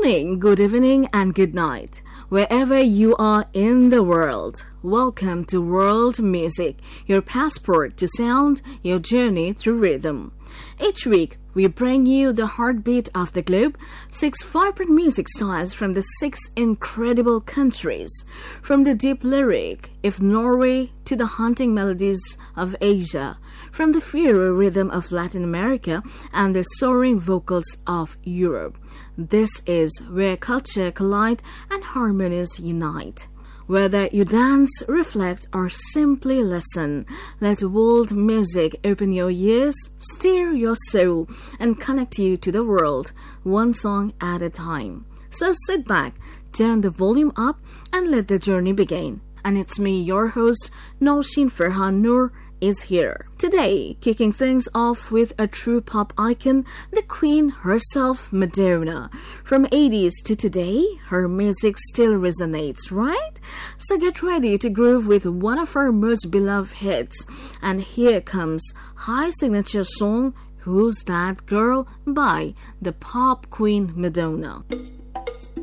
morning, good evening, and good night. Wherever you are in the world, welcome to World Music, your passport to sound, your journey through rhythm. Each week, we bring you the heartbeat of the globe, 6 vibrant music styles from the 6 incredible countries, from the deep lyric of Norway to the haunting melodies of Asia, from the fiery rhythm of Latin America and the soaring vocals of Europe. This is where culture collide and harmonies unite. Whether you dance, reflect, or simply listen, let world music open your ears, stir your soul, and connect you to the world, one song at a time. So sit back, turn the volume up, and let the journey begin. And it's me, your host, Noshin Farhan Noor, is here. Today, kicking things off with a true pop icon, the queen herself, Madonna. From 80s to today, her music still resonates, right? So get ready to groove with one of her most beloved hits. And here comes high signature song, Who's That Girl by the pop queen Madonna.